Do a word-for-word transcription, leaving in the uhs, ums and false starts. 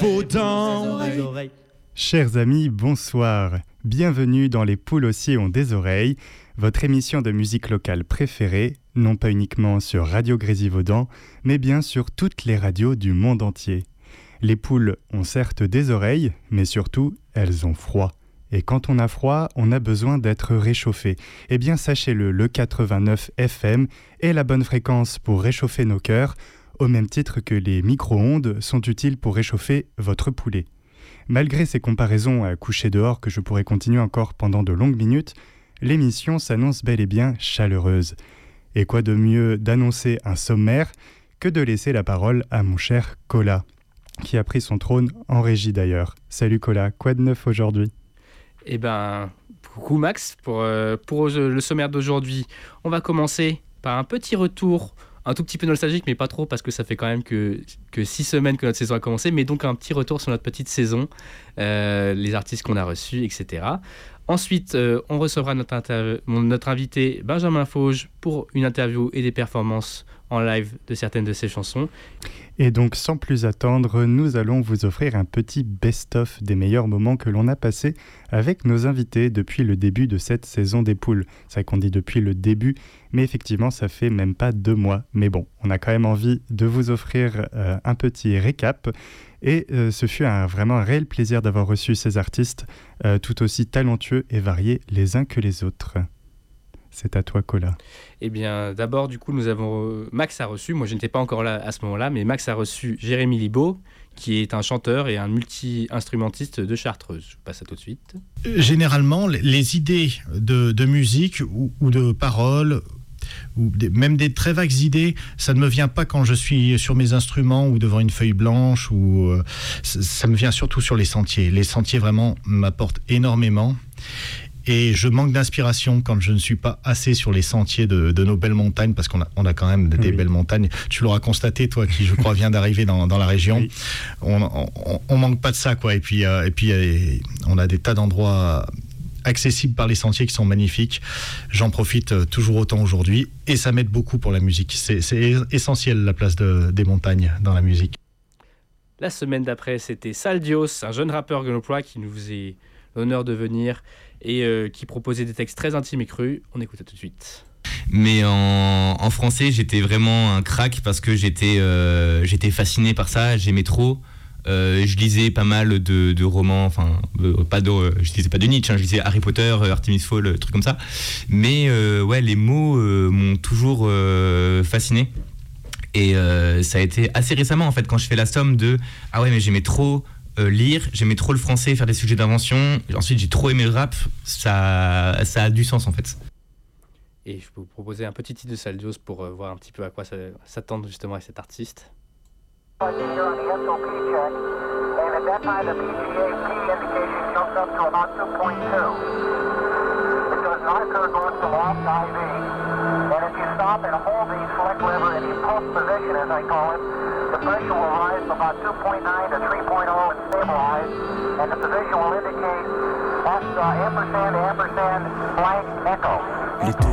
Géraudon. Chers amis, bonsoir. Bienvenue dans Les Poules aussi ont des oreilles, votre émission de musique locale préférée, non pas uniquement sur Radio Grésivaudan, mais bien sur toutes les radios du monde entier. Les poules ont certes des oreilles, mais surtout, elles ont froid. Et quand on a froid, on a besoin d'être réchauffé. Eh bien, sachez-le, le quatre-vingt-neuf F M est la bonne fréquence pour réchauffer nos cœurs, au même titre que les micro-ondes sont utiles pour réchauffer votre poulet. Malgré ces comparaisons à coucher dehors que je pourrais continuer encore pendant de longues minutes, l'émission s'annonce bel et bien chaleureuse. Et quoi de mieux d'annoncer un sommaire que de laisser la parole à mon cher Cola, qui a pris son trône en régie d'ailleurs. Salut Cola, quoi de neuf aujourd'hui ? Eh ben, coucou Max, pour, euh, pour le sommaire d'aujourd'hui, on va commencer par un petit retour, un tout petit peu nostalgique, mais pas trop, parce que ça fait quand même que, que six semaines que notre saison a commencé, mais donc un petit retour sur notre petite saison, euh, les artistes qu'on a reçus, et cetera. Ensuite, euh, on recevra notre, inter- notre invité Benjamin Fauge pour une interview et des performances en live de certaines de ses chansons. Et donc, sans plus attendre, nous allons vous offrir un petit best-of des meilleurs moments que l'on a passés avec nos invités depuis le début de cette saison des poules. C'est vrai qu'on dit depuis le début, mais effectivement, ça fait même pas deux mois. Mais bon, on a quand même envie de vous offrir euh, un petit récap. Et euh, ce fut un, vraiment un réel plaisir d'avoir reçu ces artistes euh, tout aussi talentueux et variés les uns que les autres. C'est à toi, Cola. Eh bien, d'abord, du coup, nous avons... Max a reçu, moi je n'étais pas encore là à ce moment-là, mais Max a reçu Jérémy Libaud, qui est un chanteur et un multi-instrumentiste de Chartreuse. Je passe à tout de suite. Généralement, les idées de, de musique ou, ou de paroles, ou des, même des très vagues idées, ça ne me vient pas quand je suis sur mes instruments ou devant une feuille blanche. Ou, euh, ça, ça me vient surtout sur les sentiers. Les sentiers, vraiment, m'apportent énormément. Et je manque d'inspiration quand je ne suis pas assez sur les sentiers de, de nos belles montagnes, parce qu'on a, on a quand même des oui. belles montagnes. Tu l'auras constaté, toi, qui, je crois, vient d'arriver dans, dans la région. Oui. On, on, on manque pas de ça, quoi. Et puis, euh, et puis euh, on a des tas d'endroits accessibles par les sentiers qui sont magnifiques. J'en profite toujours autant aujourd'hui. Et ça m'aide beaucoup pour la musique. C'est, c'est essentiel, la place de, des montagnes dans la musique. La semaine d'après, c'était Saldios, un jeune rappeur grenoblois qui nous faisait l'honneur de venir et euh, qui proposait des textes très intimes et crus. On écoute tout de suite. Mais en, en français, j'étais vraiment un crack parce que j'étais, euh, j'étais fasciné par ça, j'aimais trop. Euh, je lisais pas mal de, de romans, enfin, euh, pas de, je lisais pas de Nietzsche, hein, je lisais Harry Potter, Artemis Fowl, trucs comme ça. Mais euh, ouais, les mots euh, m'ont toujours euh, fasciné. Et euh, ça a été assez récemment, en fait, quand je fais la somme de « Ah ouais, mais j'aimais trop Euh, lire, j'aimais trop le français, faire des sujets d'invention. Ensuite, j'ai trop aimé le rap. Ça, ça a du sens, en fait. Et je peux vous proposer un petit titre de Saldios pour euh, voir un petit peu à quoi ça, s'attendre justement à cet artiste. The pressure will rise from about two point nine to three point oh and stabilize, and the position will indicate S uh, ampersand ampersand blank echo. L'été